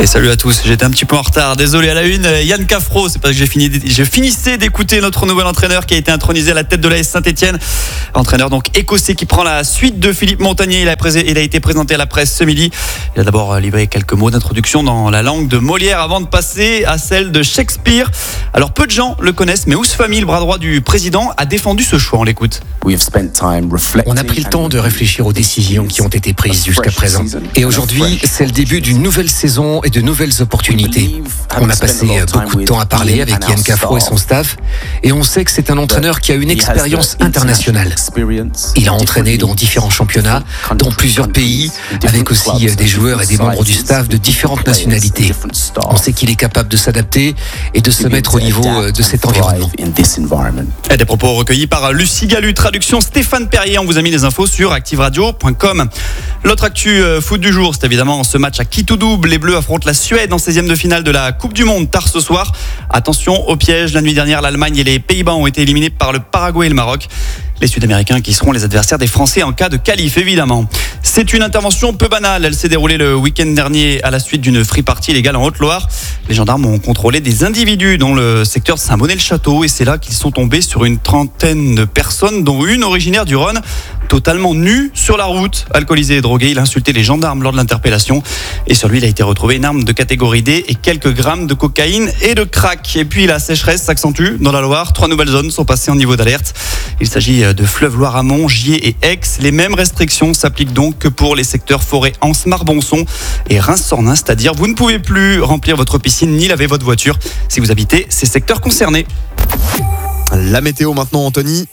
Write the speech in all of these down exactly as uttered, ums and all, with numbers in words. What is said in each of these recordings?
Et salut à tous, j'étais un petit peu en retard, désolé. À la une, Yann Cafro, c'est parce que j'ai fini, je finissais d'écouter notre nouvel entraîneur qui a été intronisé à la tête de l'A S Saint-Etienne. Entraîneur donc écossais qui prend la suite de Philippe Montagnier. Il a, présé, il a été présenté à la presse ce midi. Il a d'abord livré quelques mots d'introduction dans la langue de Molière avant de passer à celle de Shakespeare. Alors peu de gens le connaissent, mais Ousfami, le bras droit du président, a défendu ce choix. On l'écoute. On a pris le temps de réfléchir aux décisions qui ont été prises jusqu'à présent. Et aujourd'hui, c'est le début d'une nouvelle saison et de nouvelles opportunités. On a passé beaucoup de temps à parler avec Yann Cafro et son staff, et on sait que c'est un entraîneur qui a une expérience internationale. Il a entraîné dans différents championnats, dans plusieurs pays, avec aussi des joueurs et des membres du staff de différentes nationalités. On sait qu'il est capable de s'adapter et de se mettre au niveau de cet environnement. Et des propos recueillis par Lucie Galu, traduction Stéphane Perrier. On vous a mis les infos sur active radio point com. L'autre actu foot du jour, c'est évidemment ce match à qui tout double. Les Bleus affrontent la Suède en seizième de finale de la Coupe du Monde tard ce soir. Attention au piège, la nuit dernière, l'Allemagne et les Pays-Bas ont été éliminés par le Paraguay et le Maroc. Les Sud-Américains qui seront les adversaires des Français en cas de qualif, évidemment. C'est une intervention peu banale. Elle s'est déroulée le week-end dernier à la suite d'une free party illégale en Haute-Loire. Les gendarmes ont contrôlé des individus dans le secteur de Saint-Bonnet-le-Château et c'est là qu'ils sont tombés sur une trentaine de personnes, dont une originaire du Rhône, totalement nue sur la route, alcoolisé et drogué. Il a insulté les gendarmes lors de l'interpellation et sur lui, il a été retrouvé une arme de catégorie D et quelques grammes de cocaïne et de crack. Et puis la sécheresse s'accentue dans la Loire. Trois nouvelles zones sont passées en niveau d'alerte. Il s'agit de Fleuve Loire-Amont, Gier et Aix. Les mêmes restrictions s'appliquent donc que pour les secteurs forêt Anse, Marbonçon et Reims-Sornin, c'est-à-dire vous ne pouvez plus remplir votre piscine ni laver votre voiture si vous habitez ces secteurs concernés. La météo maintenant, Anthony.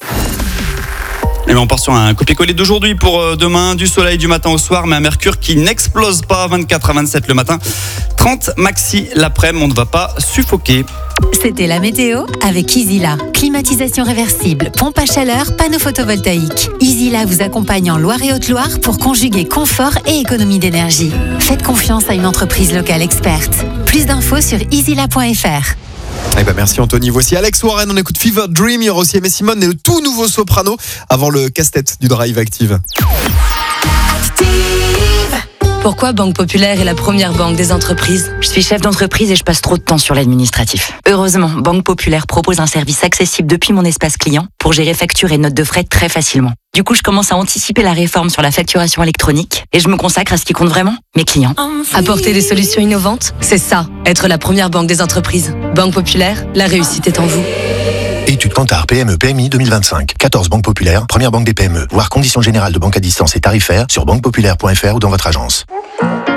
Et on part sur un copier-coller d'aujourd'hui pour demain, du soleil du matin au soir, mais un mercure qui n'explose pas, vingt-quatre à vingt-sept le matin, trente maxi l'après-midi, on ne va pas suffoquer. C'était la météo avec Easyla. Climatisation réversible, pompe à chaleur, panneau photovoltaïque. Easyla vous accompagne en Loire et Haute-Loire pour conjuguer confort et économie d'énergie. Faites confiance à une entreprise locale experte. Plus d'infos sur easyla point f r. Eh ben merci Anthony. Voici Alex Warren, on écoute Fever Dream, il y aura aussi Aimé Simone et le tout nouveau Soprano avant le casse-tête du Drive Active. Pourquoi Banque Populaire est la première banque des entreprises ? Je suis chef d'entreprise et je passe trop de temps sur l'administratif. Heureusement, Banque Populaire propose un service accessible depuis mon espace client pour gérer factures et notes de frais très facilement. Du coup, je commence à anticiper la réforme sur la facturation électronique et je me consacre à ce qui compte vraiment, mes clients. Apporter des solutions innovantes, c'est ça, être la première banque des entreprises. Banque Populaire, la réussite est en vous. Étude Kantar P M E P M I deux mille vingt-cinq. quatorze banques populaires, première banque des P M E. Voir conditions générales de banque à distance et tarifaires sur banque populaire point f r ou dans votre agence.